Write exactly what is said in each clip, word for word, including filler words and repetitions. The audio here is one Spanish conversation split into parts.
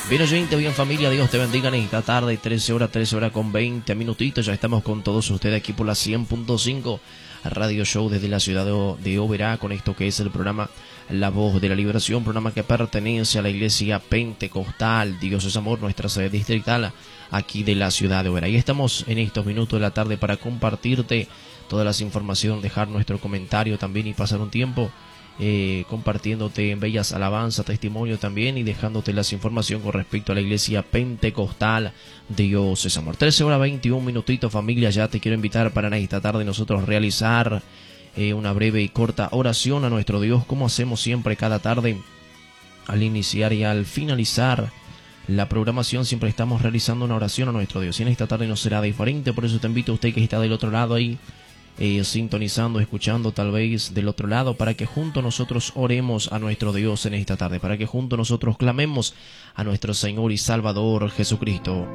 Bien oyente, bien familia, Dios te bendiga en esta tarde, trece horas, trece horas con veinte minutitos. Ya estamos con todos ustedes aquí por la cien punto cinco Radio Show desde la ciudad de, de Oberá, con esto que es el programa La Voz de la Liberación, programa que pertenece a la iglesia pentecostal Dios es Amor, nuestra sede distrital aquí de la ciudad de Oberá. Y estamos en estos minutos de la tarde para compartirte todas las informaciones, dejar nuestro comentario también y pasar un tiempo Eh, compartiéndote en bellas alabanzas, testimonio también y dejándote las informaciones con respecto a la iglesia pentecostal Dios es Amor. trece horas veintiún minutitos, familia. Ya te quiero invitar para en esta tarde nosotros realizar eh, una breve y corta oración a nuestro Dios, como hacemos siempre cada tarde al iniciar y al finalizar la programación. Siempre estamos realizando una oración a nuestro Dios y en esta tarde no será diferente. Por eso te invito a usted que está del otro lado ahí, Eh, sintonizando, escuchando tal vez del otro lado, para que juntos nosotros oremos a nuestro Dios en esta tarde, para que juntos nosotros clamemos a nuestro Señor y Salvador Jesucristo.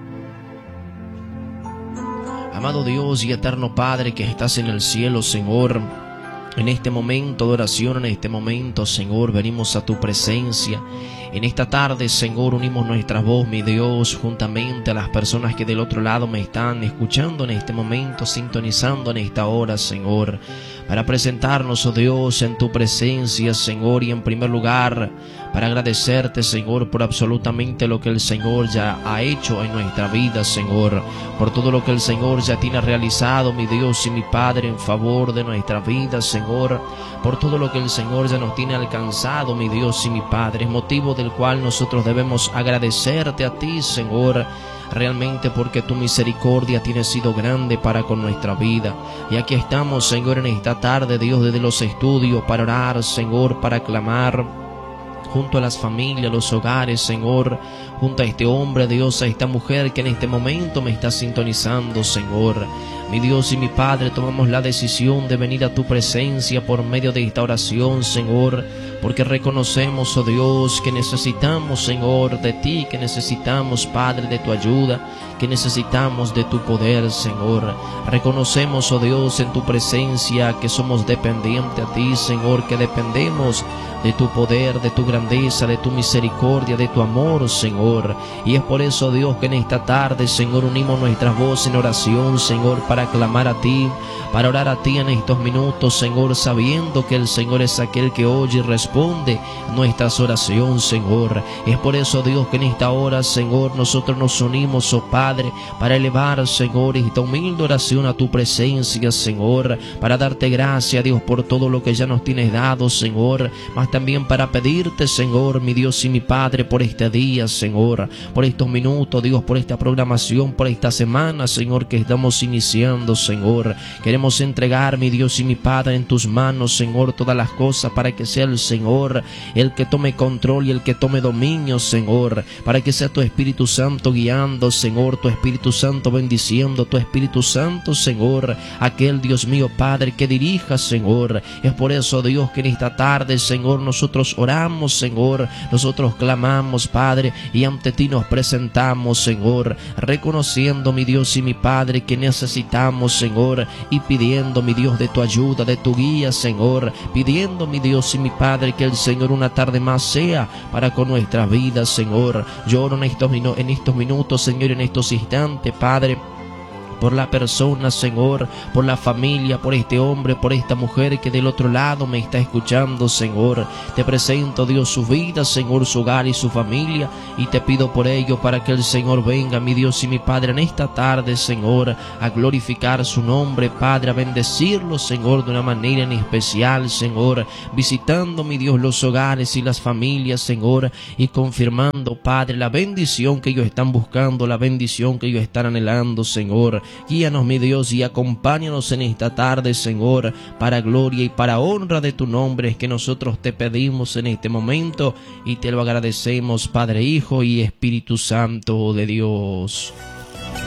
Amado Dios y eterno Padre que estás en el cielo, Señor, en este momento de oración, en este momento, Señor, venimos a tu presencia. En esta tarde, Señor, unimos nuestra voz, mi Dios, juntamente a las personas que del otro lado me están escuchando en este momento, sintonizando en esta hora, Señor, para presentarnos, oh Dios, en tu presencia, Señor, y en primer lugar, para agradecerte, Señor, por absolutamente lo que el Señor ya ha hecho en nuestra vida, Señor, por todo lo que el Señor ya tiene realizado, mi Dios y mi Padre, en favor de nuestra vida, Señor, por todo lo que el Señor ya nos tiene alcanzado, mi Dios y mi Padre, es motivo del cual nosotros debemos agradecerte a ti, Señor, realmente porque tu misericordia tiene sido grande para con nuestra vida. Y aquí estamos, Señor, en esta tarde, Dios, desde los estudios, para orar, Señor, para clamar junto a las familias, los hogares, Señor, junto a este hombre, Dios, a esta mujer que en este momento me está sintonizando, Señor. Mi Dios y mi Padre, tomamos la decisión de venir a tu presencia por medio de esta oración, Señor, porque reconocemos, oh Dios, que necesitamos, Señor, de ti, que necesitamos, Padre, de tu ayuda, que necesitamos de tu poder, Señor. Reconocemos, oh Dios, en tu presencia que somos dependientes a ti, Señor, que dependemos de tu poder, de tu grandeza, de tu misericordia, de tu amor, Señor. Y es por eso, Dios, que en esta tarde, Señor, unimos nuestras voces en oración, Señor, para clamar a ti, para orar a ti en estos minutos, Señor, sabiendo que el Señor es aquel que oye y responde nuestras oraciones, Señor. Es por eso, Dios, que en esta hora, Señor, nosotros nos unimos, oh Padre, para elevar, Señor, esta humilde oración a tu presencia, Señor, para darte gracias, Dios, por todo lo que ya nos tienes dado, Señor, más también para pedirte, Señor, mi Dios y mi Padre, por este día, Señor, por estos minutos, Dios, por esta programación, por esta semana, Señor, que estamos iniciando, Señor. Queremos entregar, mi Dios y mi Padre, en tus manos, Señor, todas las cosas, para que sea el Señor el que tome control y el que tome dominio, Señor, para que sea tu Espíritu Santo guiando, Señor, tu Espíritu Santo bendiciendo, tu Espíritu Santo, Señor, aquel, Dios mío, Padre, que dirija, Señor. Es por eso, Dios, que en esta tarde, Señor, nosotros oramos, Señor, nosotros clamamos, Padre, y ante ti nos presentamos, Señor, reconociendo, mi Dios y mi Padre, que necesitamos, Señor, y pidiendo, mi Dios, de tu ayuda, de tu guía, Señor, pidiendo, mi Dios y mi Padre, que el Señor una tarde más sea para con nuestras vidas, Señor. Yo oro en estos, en estos minutos, Señor, en estos instantes, Padre, por la persona, Señor, por la familia, por este hombre, por esta mujer que del otro lado me está escuchando, Señor. Te presento, Dios, su vida, Señor, su hogar y su familia, y te pido por ello para que el Señor venga, mi Dios y mi Padre, en esta tarde, Señor, a glorificar su nombre, Padre, a bendecirlo, Señor, de una manera en especial, Señor, visitando, mi Dios, los hogares y las familias, Señor, y confirmando, Padre, la bendición que ellos están buscando, la bendición que ellos están anhelando, Señor. Guíanos, mi Dios, y acompáñanos en esta tarde, Señor, para gloria y para honra de tu nombre, es que nosotros te pedimos en este momento y te lo agradecemos, Padre, Hijo y Espíritu Santo de Dios.